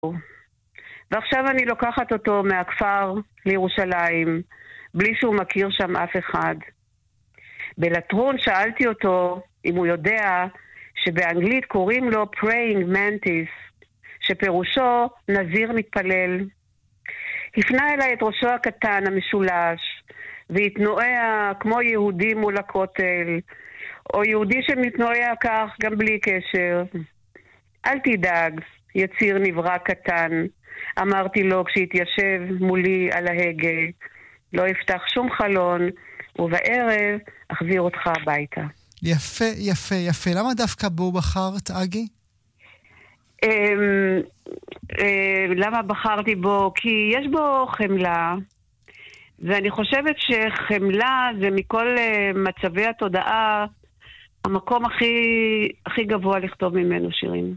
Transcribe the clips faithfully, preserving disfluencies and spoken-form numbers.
ועכשיו אני לוקחת אותו מהכפר לירושלים, בלי שהוא מכיר שם אף אחד. בלטרון שאלתי אותו אם הוא יודע שבאנגלית קוראים לו praying mantis, שפירושו נזיר מתפלל. הפנה אליי את ראשו הקטן המשולש, והתנועע כמו יהודי מול הכותל, או יהודי שמתנועע כך גם בלי קשר. אל תדאג, יציר נברא קטן, אמרתי לו כשהתיישב מולי על ההגה. לא יפתח שום חלון, ובערב אחזיר אותך הביתה. יפה, יפה, יפה. למה דווקא בו בחרת, אגי? למה בחרתי בו? כי יש בו חמלה, ואני חושבת שחמלה זה מכל מצבי התודעה המקום הכי, הכי גבוה לכתוב ממנו שירים.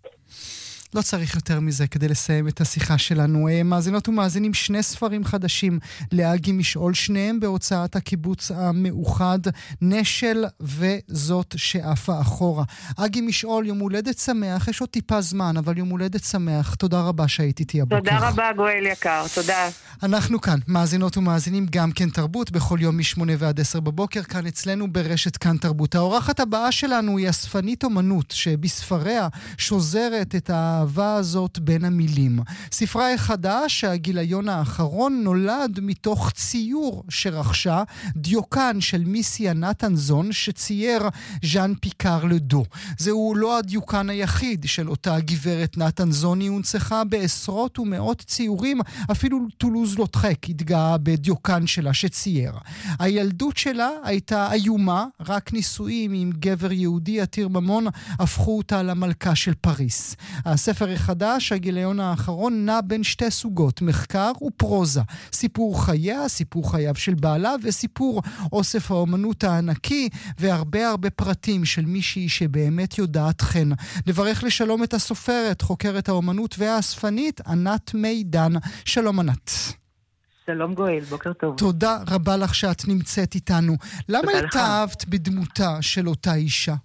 לא צריך יותר מזה כדי לסיים את השיחה שלנו. מאזינות ומאזינים, שני ספרים חדשים לאגי משעול, שניהם בהוצאת הקיבוץ המאוחד, נשל וזאת שעפה אחורה. אגי משעול, יום הולדת שמח, יש עוד טיפה זמן, אבל יום הולדת שמח. תודה רבה שהיית איתי הבוקר. תודה רבה גואל יקר, תודה. אנחנו כאן, מאזינות ומאזינים, גם כן תרבות, בכל יום משמונה ועד עשר בבוקר, כאן אצלנו ברשת כאן תרבות. האורחת הבאה שלנו היא אספנית אומנות, שבספריה שוזרת את האהבה הזאת בין המילים. ספרה החדש, הגיליון האחרון, נולד מתוך ציור שרכשה דיוקן של מיסיה נתנזון, שצייר ז'אן פיקר לדו. זהו לא הדיוקן היחיד של אותה גברת נתנזון, היא הונצחה בעשרות ומאות ציורים, אפילו טולוז לוטרק התגאה בדיוקן שלה שצייר. הילדות שלה הייתה איומה, רק נישואים עם גבר יהודי עתיר ממון הפכו אותה למלכה של פריס. הספר החדש, הגיליון האחרון, נע בין שתי סוגות, מחקר ופרוזה. סיפור חייה, סיפור חייו של בעלה, וסיפור אוסף האומנות הענקי, והרבה הרבה פרטים של מישהי שבאמת יודעת חן. לברך לשלום את הסופרת, חוקרת האומנות והאספנית, ענת מידן. שלום ענת. שלום גואל, בוקר טוב. תודה רבה לך שאת נמצאת איתנו. למה התאהבת בדמותה של אותה אישה?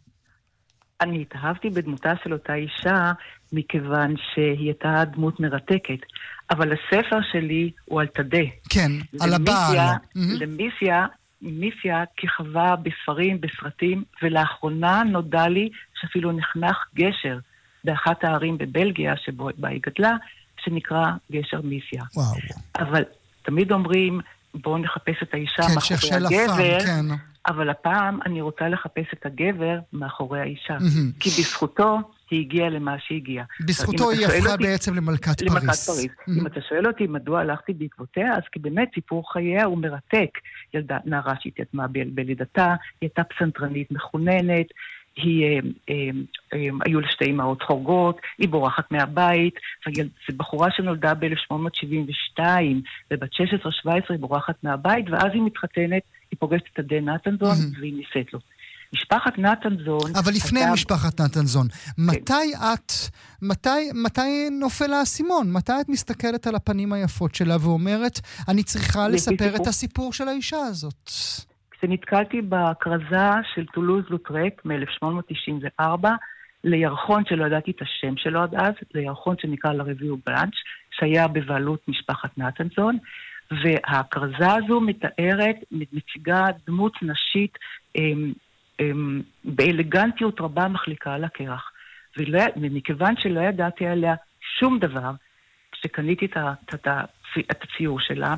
אני התאהבתי בדמותה של אותה אישה מכיוון שהיא הייתה דמות מרתקת. אבל הספר שלי הוא על תדה. כן, על הבעל. למיסיה, מיסיה כיכבה בספרים, בסרטים, ולאחרונה נודע לי שאפילו נחנך גשר באחת הערים בבלגיה שבה היא גדלה, שנקרא גשר מיסיה. וואו. אבל תמיד אומרים, בואו נחפש את האישה כן, מאחורי הגבר, כן. אבל הפעם אני רוצה לחפש את הגבר מאחורי האישה. Mm-hmm. כי בזכותו היא הגיעה למה שהיא הגיעה. בזכותו היא הפכה אותי, בעצם למלכת למלכת פריס. פריס. Mm-hmm. אם אתה שואל אותי מדוע הלכתי בעקבותיה, אז כי באמת סיפור חייה הוא מרתק. ילדה נערה שהתייתמה בלידתה, היא הייתה פסנתרנית מחוננת, היא, אה, אה, אה, היו לה שתי אמהות חורגות, היא בורחת מהבית, זו בחורה שנולדה ב-אלף שמונה מאות שבעים ושתיים, ובת שש עשרה שבע עשרה היא בורחת מהבית, ואז היא מתחתנת, היא פוגשת את עדי נתנזון, mm-hmm. והיא נישאת לו. משפחת נתנזון... אבל לפני אתה... משפחת נתנזון, כן. מתי את, מתי, מתי נופל האסימון? מתי את מסתכלת על הפנים היפות שלה ואומרת, אני צריכה לספר סיפור. את הסיפור של האישה הזאת? כשנתקלתי בהכרזה של טולוז לוטרק מ-אלף שמונה מאות תשעים וארבע, לירחון שלא ידעתי את השם שלו עד אז, לירחון שנקרא לרביו בלנץ', שהיה בבעלות משפחת נתנזון, וההכרזה הזו מתארת, מציגה דמות נשית הם, הם, באלגנטיות רבה מחליקה על הקרח. ולא, ומכיוון שלא ידעתי עליה שום דבר, כשקניתי את, את, את הציור שלה,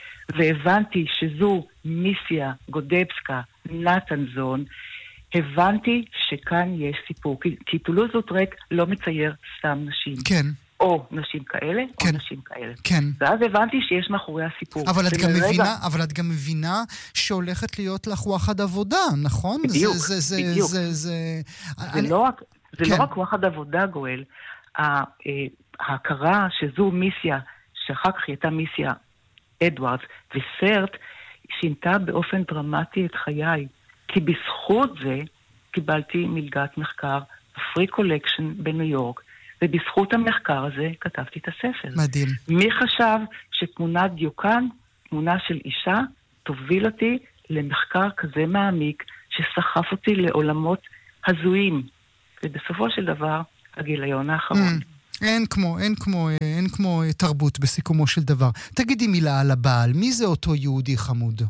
והבנתי שזו מיסיה גודבסקה נתנזון, הבנתי שכאן יש סיפור. כי, כי טולוז לוטרק לא מצייר סתם נשים. כן. או נשים כאלה, כן. או נשים כאלה. כן. ואז הבנתי שיש מאחורי הסיפור. אבל את, גם מבינה, אבל את גם מבינה שהולכת להיות לך וואחד עבודה, נכון? בדיוק, זה, זה, בדיוק. זה, זה, זה, אני... לא, רק, זה כן. לא רק וואחד עבודה, גואל. ההכרה שזו מיסיה, שאחר כך הייתה מיסיה אדוארדס, וסרט, שינתה באופן דרמטי את חיי. כי בזכות זה קיבלתי מלגת מחקר בפרי קולקשן בניו יורק, ובזכות המחקר הזה כתבתי את הספר. מדהים. מי חשב שתמונת דיוקן, תמונה של אישה, תוביל אותי למחקר כזה מעמיק, שסחף אותי לעולמות הזויים. ובסופו של דבר, הגיליון האחרון. Mm. אין כמו, אין כמו, אין כמו תרבות בסיכומו של דבר. תגידי מילה על הבעל, מי זה אותו יהודי חמוד?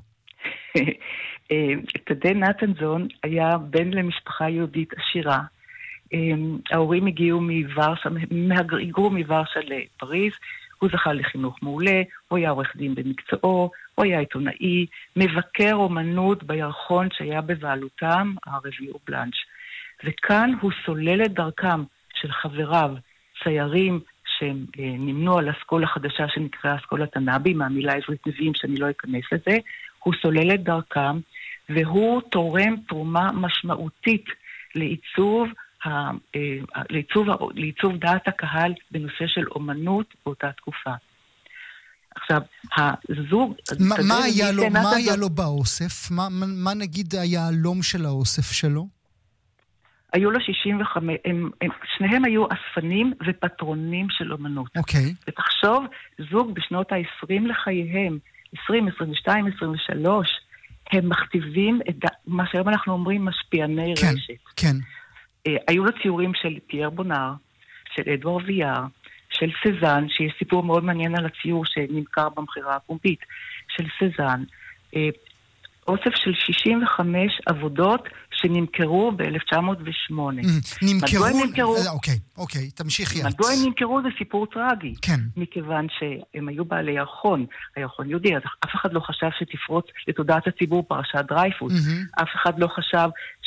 תדע נתנזון היה בן למשפחה יהודית עשירה. ההורים הגיעו מוורשה, היגרו מוורשה לפריז, הוא זכה לחינוך מעולה, הוא היה עורך דין במקצועו, הוא היה עיתונאי, מבקר אומנות בירחון שהיה בבעלותם, הרביעי בלנץ'. וכאן הוא סולל את דרכם של חבריו, ציירים שנמנו על אסכולה חדשה שנקרא אסכולה תנאבי, מהמילה העברית נביאים שאני לא אכנס לזה, הוא סולל את דרכם, והוא תורם תרומה משמעותית לעיצוב, ה, לעיצוב, לעיצוב דעת הקהל בנושא של אומנות באותה תקופה. עכשיו, הזוג... מה, מה, היה, לו, מה היה לו באוסף? מה, מה, מה נגיד היה הלום של האוסף שלו? היו לו שישים וחמש, הם, הם, שניהם היו אספנים ופטרונים של אומנות. אוקיי. Okay. ותחשוב, זוג בשנות ה-עשרים לחייהם, עשרים, עשרים ושתיים, עשרים ושלוש, הם מכתיבים את מה שהיום אנחנו אומרים משפיעני כן, רשת. כן. Uh, היו לו ציורים של פייר בונאר, של אדואר ויאר, של סזן, שיש סיפור מאוד מעניין על הציור שנמכר במחירה הפומבית, של סזן, uh, אוסף של שישים וחמש עבודות שנמכרו ב-אלף תשע מאות ושמונה. נמכרו? אוקיי, אוקיי, תמשיכי. מדוע הם נמכרו? זה סיפור טרגי. כן. מכיוון שהם היו בעלי ירחון, הירחון יהודי, אז אף אחד לא חשב שתפרוץ לתודעת הציבור פרשת דרייפוס. אף אחד לא חשב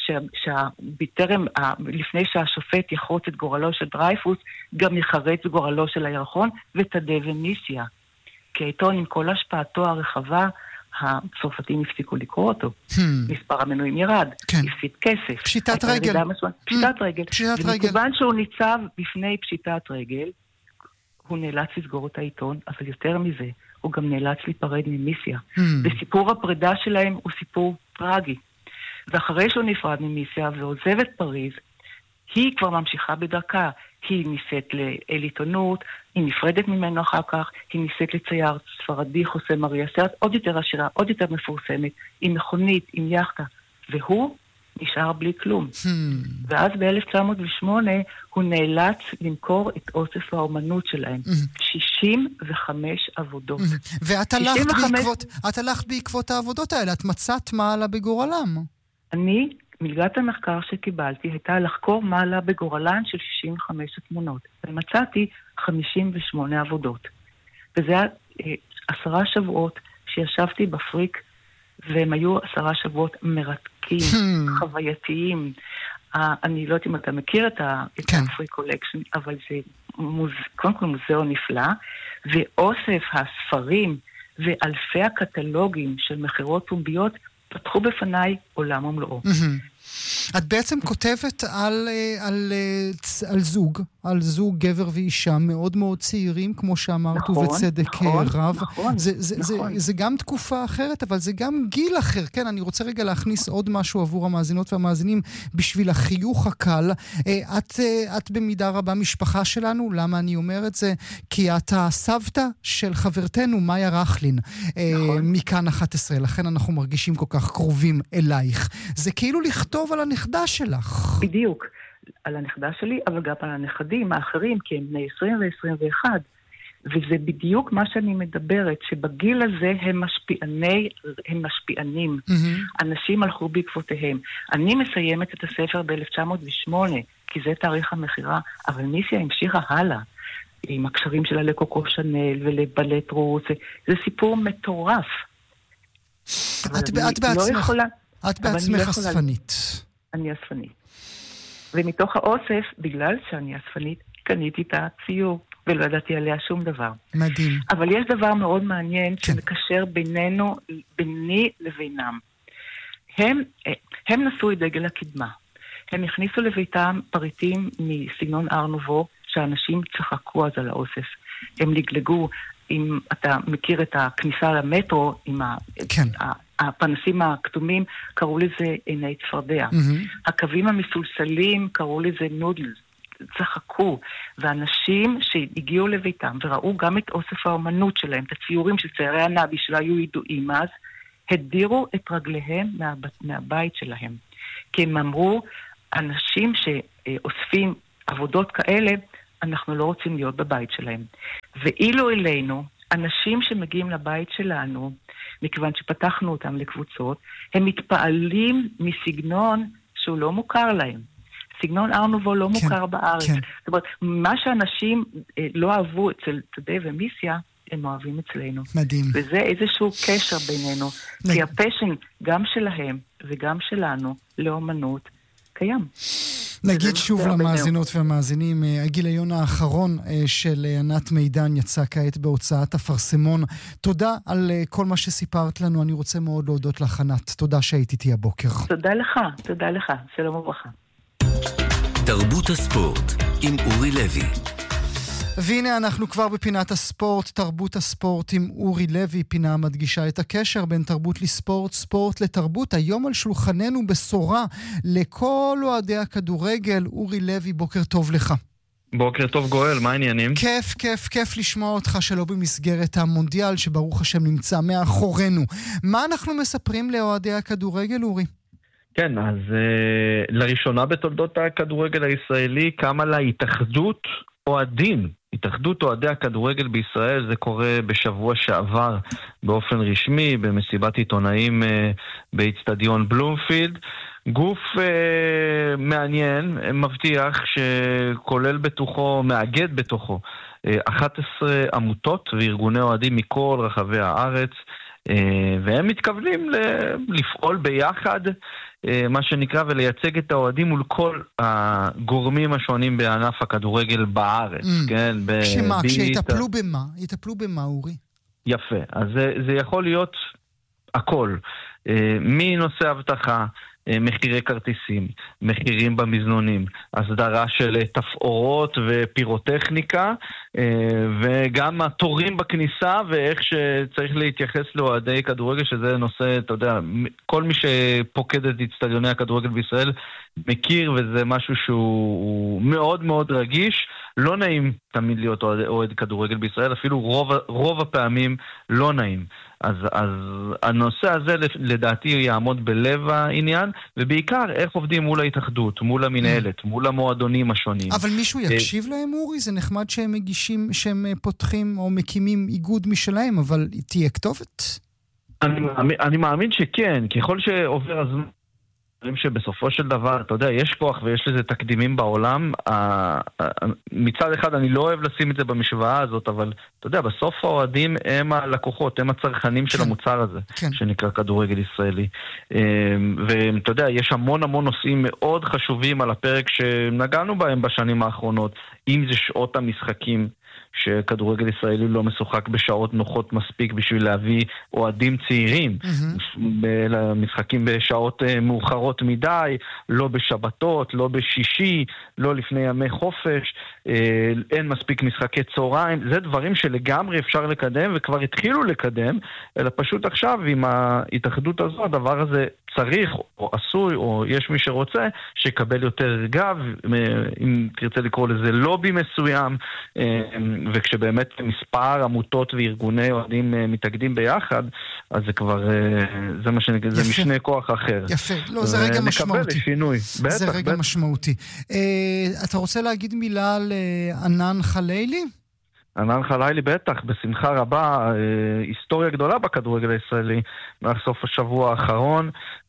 שבטרם, לפני שהשופט יחרוץ את גורלו של דרייפוס, גם יחרץ את גורלו של הירחון ותדה וניסיה. כי העיתון עם כל השפעתו הרחבה, הצרפתים הפסיקו לקרוא אותו. מספר המנויים ירד. הפסיד כסף. פשיטת רגל. פשיטת רגל. ומכיוון שהוא ניצב בפני פשיטת רגל, הוא נאלץ לסגור את העיתון, אבל יותר מזה, הוא גם נאלץ להיפרד ממיסיה. וסיפור הפרידה שלהם הוא סיפור טרגי. ואחרי שהוא נפרד ממיסיה ועוזב את פריז, היא כבר ממשיכה בדרכה. היא ניסית לאל עיתונות, היא נפרדת ממנו אחר כך, היא ניסית לצייר ספרדי חוסה מריה סרט, עוד יותר עשירה, עוד יותר מפורסמת, עם מכונית, עם יחקה, והוא נשאר בלי כלום. Hmm. ואז ב-אלף תשע מאות ושמונה הוא נאלץ למכור את אוסף האומנות שלהם. Hmm. שישים וחמש עבודות. Hmm. ואת הלכת בעקבות, את הלכת בעקבות העבודות האלה, את מצאת מה עלה בגורלם. אני... מלגת המחקר שקיבלתי הייתה לחקור מה עלה בגורלן של שישים וחמש התמונות. ומצאתי חמישים ושמונה עבודות. וזה היה אה, עשרה שבועות שישבתי בפריק, והם היו עשרה שבועות מרתקים, חווייתיים. אה, אני לא יודעת אם אתה מכיר את, ה, את כן. הפריק קולקשן, אבל זה מוז... קודם כל מוזיאון נפלא, ואוסף הספרים ואלפי הקטלוגים של מחירות פומביות, פתחו בפניי עולם ומלואו. את בעצם כותבת על, על, על זוג, על זוג גבר ואישה מאוד מאוד צעירים, כמו שאמרת, נכון, ובצדק נכון, רב. נכון, זה, זה, נכון. זה, זה גם תקופה אחרת, אבל זה גם גיל אחר. כן, אני רוצה רגע להכניס עוד משהו עבור המאזינות והמאזינים, בשביל החיוך הקל. את, את במידה רבה משפחה שלנו, למה אני אומר את זה? כי את הסבתא של חברתנו, מאיה רחלין, נכון. מכאן אחת עשרה, לכן אנחנו מרגישים כל כך קרובים אלייך. זה כאילו לכתוב על הנכדה שלך. בדיוק, על הנכדה שלי, אבל גם על הנכדים האחרים, כי הם בני עשרים ו-עשרים ואחת. וזה בדיוק מה שאני מדברת, שבגיל הזה הם משפיעני, הם משפיענים. Mm-hmm. אנשים הלכו בעקבותיהם. אני מסיימת את הספר ב-אלף תשע מאות ושמונה, כי זה תאריך המחירה, אבל מיסיה המשיכה הלאה, עם הקשרים שלה לקוקו שנל ולבלט רוס. זה סיפור מטורף. את, את בעצמך, לא יכולה, את בעצמך לא אספנית. אני אספנית. ומתוך האוסף, בגלל שאני אספנית, קניתי את הציור, ולא ידעתי עליה שום דבר. מדהים. אבל יש דבר מאוד מעניין, כן. שמקשר בינינו, ביני לבינם. הם, הם נשאו את דגל הקדמה. הם הכניסו לביתם פריטים מסגנון ארנובו, שאנשים צחקו אז על האוסף. הם לגלגו, אם אתה מכיר את הכניסה למטרו, עם ה... כן. הפנסים הכתומים, קראו לזה עיני צפרדע. Mm-hmm. הקווים המסולסלים, קראו לזה נודלס. צחקו. ואנשים שהגיעו לביתם וראו גם את אוסף האומנות שלהם, את הציורים של ציירי הנבי שלא היו ידועים אז, הדירו את רגליהם מהב... מהבית שלהם. כי הם אמרו, אנשים שאוספים עבודות כאלה, אנחנו לא רוצים להיות בבית שלהם. ואילו אלינו, אנשים שמגיעים לבית שלנו, מכיוון שפתחנו אותם לקבוצות, הם מתפעלים מסגנון שהוא לא מוכר להם. סגנון ארנובו לא כן, מוכר בארץ. כן. זאת אומרת, מה שאנשים אה, לא אהבו אצל תודה ומיסיה, הם אוהבים אצלנו. מדהים. וזה איזשהו קשר בינינו. נג... כי הפשן גם שלהם וגם שלנו לאומנות קיים. נגיד שוב למאזינות והמאזינים, הגיליון האחרון של ענת מידן יצא כעת בהוצאת אפרסמון. תודה על כל מה שסיפרת לנו, אני רוצה מאוד להודות לך ענת. תודה שהיית איתי הבוקר. תודה לך, תודה לך. שלום וברכה. תרבות הספורט עם אורי לוי. והנה אנחנו כבר בפינת הספורט, תרבות הספורט עם אורי לוי, פינה מדגישה את הקשר בין תרבות לספורט, ספורט לתרבות. היום על שולחננו בשורה לכל אוהדי הכדורגל. אורי לוי, בוקר טוב לך. בוקר טוב גואל, מה העניינים? כיף, כיף, כיף לשמוע אותך שלא במסגרת המונדיאל שברוך השם נמצא מאחורינו. מה אנחנו מספרים לאוהדי הכדורגל, אורי? כן, אז uh, לראשונה בתולדות הכדורגל הישראלי קמה לה התאחדות אוהדים, התאחדות אוהדי הכדורגל בישראל. זה קורה בשבוע שעבר באופן רשמי במסיבת עיתונאים uh, באצטדיון בלומפילד. גוף uh, מעניין, מבטיח, שכולל בתוכו, מאגד בתוכו uh, אחת עשרה עמותות וארגוני אוהדים מכל רחבי הארץ, uh, והם מתכוונים לפעול ביחד, מה שנקרא, ולייצג את האוהדים מול כל הגורמים השונים בענף הכדורגל בארץ, mm. כן? שמה, כשיטפלו במה? יטפלו במה, אורי? יפה. אז זה, זה יכול להיות הכל. מנושא הבטחה, מחירי כרטיסים, מחירים במזנונים, הסדרה של תפאורות ופירוטכניקה, וגם התורים בכניסה ואיך שצריך להתייחס לאוהדי כדורגל, שזה נושא, אתה יודע, כל מי שפוקד את אצטדיוני הכדורגל בישראל מכיר, וזה משהו שהוא מאוד מאוד רגיש. לא נעים תמיד להיות אוהד, אוהד כדורגל בישראל, אפילו רוב, רוב הפעמים לא נעים. אז, אז הנושא הזה לדעתי יעמוד בלב העניין, ובעיקר איך עובדים מול ההתאחדות, מול המנהלת, מול המועדונים השונים. אבל מישהו יקשיב להם, אורי? זה נחמד שהם מגישים, שהם פותחים או מקימים איגוד משלהם, אבל תהיה כתובת? אני, אני מאמין שכן, ככל שעובר הזמן, שבסופו של דבר, אתה יודע, יש כוח ויש לזה תקדימים בעולם. מצד אחד אני לא אוהב לשים את זה במשוואה הזאת, אבל אתה יודע, בסוף האוהדים הם הלקוחות, הם הצרכנים של המוצר הזה, שנקרא כדורגל ישראלי. ואתה יודע, יש המון המון נושאים מאוד חשובים על הפרק שנגענו בהם בשנים האחרונות, אם זה שעות המשחקים, שכדורגל ישראלי לא משוחק בשעות נוחות מספיק בשביל להביא אוהדים צעירים mm-hmm. למשחקים בשעות מאוחרות מדי, לא בשבתות, לא בשישי, לא לפני ימי חופש, אין מספיק משחקי צהריים. זה דברים שלגמרי אפשר לקדם וכבר התחילו לקדם, אלא פשוט עכשיו עם ההתאחדות הזו הדבר הזה צריך או עשוי או יש מי שרוצה שיקבל יותר גב, אם תרצה לקרוא לזה לובי מסוים, וכשבאמת מספר עמותות וארגוני אוהדים מתאגדים ביחד, אז זה כבר, זה מה שנקרא, זה משנה כוח אחר. יפה, לא, זה רגע משמעותי. נקבל שינוי. בטח, זה רגע בטח. משמעותי. אתה רוצה להגיד מילה על ענן חלילי? ענן חלילי בטח, בשמחה רבה, היסטוריה גדולה בכדורגל הישראלי, בסוף השבוע האחרון,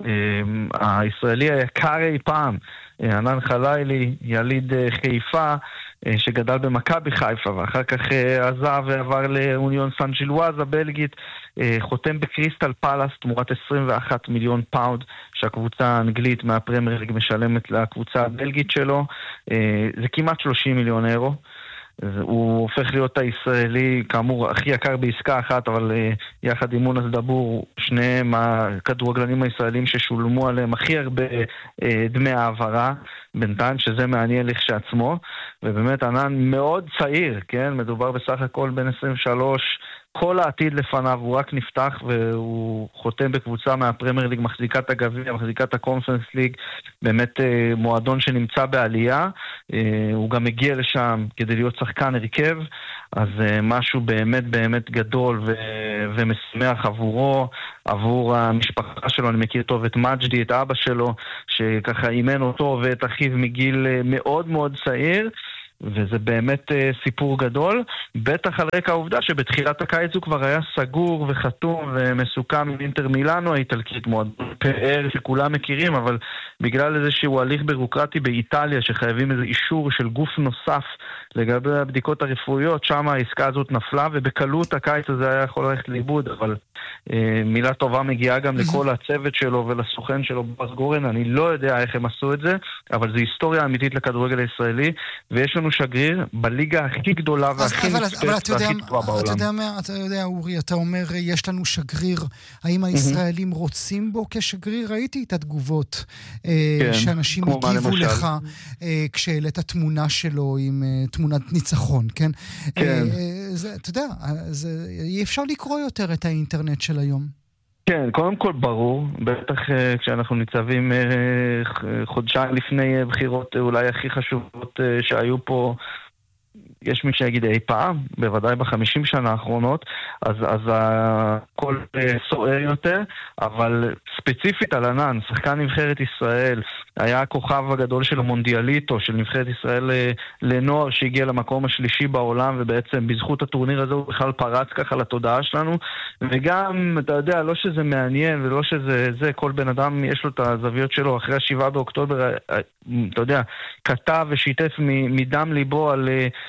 הישראלי היקר אי פעם, ענן חלילי, יליד חיפה, שגדל במכבי חיפה, ואחר כך עזב ועבר לאוניון סן ג'ילואז הבלגית, חותם בקריסטל פלאס תמורת עשרים ואחד מיליון פאונד, שהקבוצה האנגלית מהפרמייר ליג משלמת לקבוצה הבלגית שלו, זה כמעט שלושים מיליון אירו. הוא הופך להיות הישראלי, כאמור, הכי יקר בעסקה אחת, אבל uh, יחד עם מונס דבור, שניהם הכדורגלנים הישראלים ששולמו עליהם הכי הרבה uh, דמי העברה, בינתיים, שזה מעניין לכשעצמו, ובאמת ענן מאוד צעיר, כן? מדובר בסך הכל בין עשרים ושלוש, כל העתיד לפניו, הוא רק נפתח והוא חותם בקבוצה מהפרמייר ליג, מחזיקת הגביע, מחזיקת הקונפרנס ליג, באמת אה, מועדון שנמצא בעלייה, אה, הוא גם הגיע לשם כדי להיות שחקן הרכב, אז אה, משהו באמת באמת גדול ו- ומשמח עבורו, עבור המשפחה שלו. אני מכיר טוב את מג'די, את אבא שלו, שככה אימן אותו ואת אחיו מגיל אה, מאוד מאוד צעיר, וזה באמת סיפור גדול, בטח על רקע העובדה שבתחילת הקיץ הוא כבר היה סגור וחתום ומסוכם עם אינטר מילאנו האיטלקית, מועדון פאר שכולם מכירים, אבל בגלל איזשהו הליך בירוקרטי באיטליה שחייבים איזה אישור של גוף נוסף לגבי הבדיקות הרפואיות, שם העסקה הזאת נפלה, ובקלות הקיץ הזה היה יכול ללכת לאיבוד, אבל אה, מילה טובה מגיעה גם לכל הצוות שלו ולסוכן שלו בועז גורן. אני לא יודע איך הם עשו את זה, אבל זו היסטוריה אמיתית לכדורגל הישראלי, ויש לנו שגריר בליגה הכי גדולה והכי נצפית והכי טובה בעולם. אתה יודע מה, אתה יודע אורי, אתה אומר יש לנו שגריר, האם הישראלים רוצים בו כשגריר? ראיתי את התגובות שאנשים הגיבו לך כשהעלית תמונה שלו עם תמונת ניצחון, כן? אתה יודע, אי אפשר לקרוא יותר את האינטרנט של היום. כן, קודם כל ברור, בטח כשאנחנו ניצבים חודשיים לפני בחירות אולי הכי חשובות שהיו פה, יש מי שיגיד אי פעם, בוודאי בחמישים שנה האחרונות, אז, אז הכל סוער יותר, אבל ספציפית על ענן, שחקן נבחרת ישראל, היה הכוכב הגדול של המונדיאליטו, של נבחרת ישראל לנוער שהגיע למקום השלישי בעולם, ובעצם בזכות הטורניר הזה הוא בכלל פרץ ככה לתודעה שלנו, וגם, אתה יודע, לא שזה מעניין ולא שזה, זה, כל בן אדם יש לו את הזוויות שלו, אחרי השבעה באוקטובר, אתה יודע, כתב ושיתף מדם ליבו על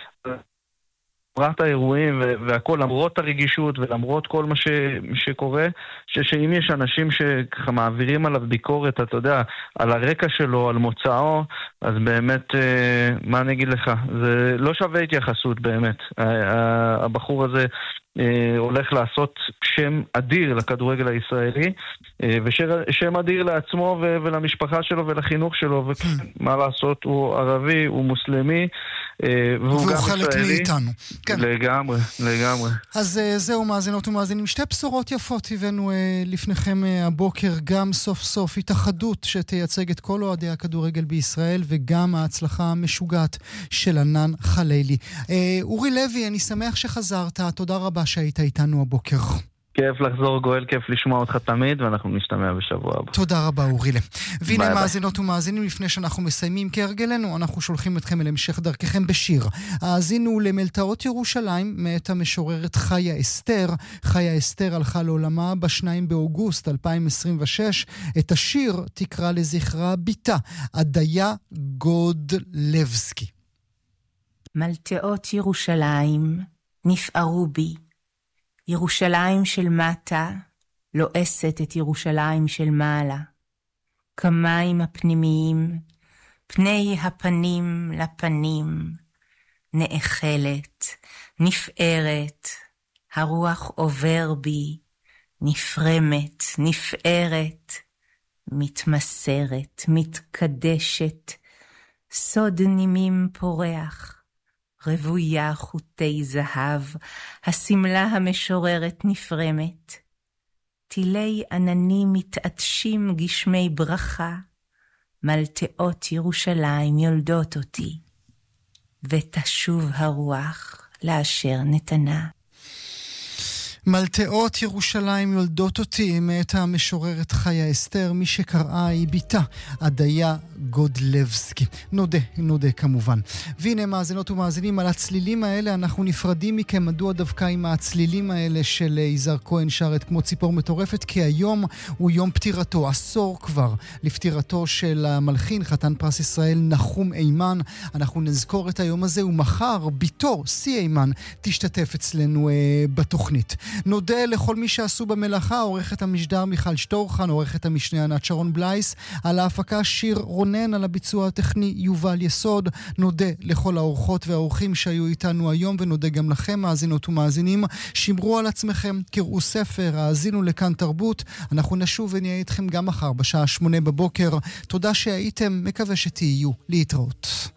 פרט האירועים והכל, למרות הרגישות ולמרות כל מה ש, שקורה, ש, שאם יש אנשים שככה מעבירים עליו ביקורת, אתה יודע, על הרקע שלו, על מוצאו, אז באמת, מה אני אגיד לך? זה לא שווה התייחסות באמת. הבחור הזה הולך לעשות שם אדיר לכדורגל הישראלי, ושם אדיר לעצמו ולמשפחה שלו ולחינוך שלו, ומה לעשות, הוא ערבי, הוא מוסלמי, והוא גם חלק ישראלי. מאיתנו. כן. לגמרי, לגמרי. אז זהו, מאזינות ומאזינים, שתי בשורות יפות הבאנו לפניכם הבוקר, גם סוף סוף התאחדות שתייצג את כל אוהדי הכדורגל בישראל, וגם ההצלחה המשוגעת של ענן חלילי. אורי לוי, אני שמח שחזרת, תודה רבה שהיית איתנו הבוקר. כיף לחזור גואל, כיף לשמוע אותך תמיד, ואנחנו נשתמע בשבוע הבא. תודה רבה אורילה. והנה מאזינות ומאזינים, לפני שאנחנו מסיימים כהרגלנו, אנחנו שולחים אתכם אל המשך דרככם בשיר. האזינו למלטעות ירושלים מאת המשוררת חיה אסתר. חיה אסתר הלכה לעולמה בשניים באוגוסט אלפיים עשרים ושש. את השיר תקרא לזכרה ביתה, עדיה גודלבסקי. מלטעות ירושלים נפערו בי, ירושלים של מטה לועסת את ירושלים של מעלה. כמים הפנימיים, פני הפנים לפנים, נאכלת, נפארת, הרוח עובר בי, נפרמת, נפארת, מתמסרת, מתקדשת, סוד נימים פורח, רבויה חוטי זהב, הסמלה המשוררת נפרמת. טילי עננים מתעטשים גשמי ברכה, מלטעות ירושלים יולדות אותי, ותשוב הרוח לאשר נתנה. מלטעות ירושלים יולדות אותי מאת המשוררת חיה אסתר, מי שקראה היא ביתה, עדיה גודלבסקי. נודה, נודה כמובן. והנה מאזינות ומאזינים, על הצלילים האלה אנחנו נפרדים מכם. מדוע דווקא עם הצלילים האלה של יזהר כהן שר את כמו ציפור מטורפת? כי היום הוא יום פטירתו, עשור כבר לפטירתו של המלחין, חתן פרס ישראל נחום אימן. אנחנו נזכור את היום הזה, ומחר ביתו, סי אימן, תשתתף אצלנו אה, בתוכנית. נודה לכל מי שעשו במלאכה, עורכת המשדר מיכל שטורחן, עורכת המשנה ענת שרון בלייס, על ההפקה שיר רונן, על הביצוע הטכני יובל יסוד. נודה לכל האורחות והאורחים שהיו איתנו היום, ונודה גם לכם מאזינות ומאזינים. שמרו על עצמכם, קראו ספר, האזינו לכאן תרבות. אנחנו נשוב ונהיה איתכם גם מחר בשעה שמונה בבוקר. תודה שהייתם, מקווה שתהיו. להתראות.